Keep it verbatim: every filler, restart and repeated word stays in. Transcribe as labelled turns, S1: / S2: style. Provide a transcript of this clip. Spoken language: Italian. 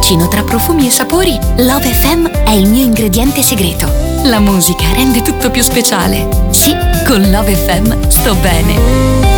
S1: cappuccino tra profumi e sapori, Love F M è il mio ingrediente segreto. La musica rende tutto più speciale. Sì, con Love F M sto bene.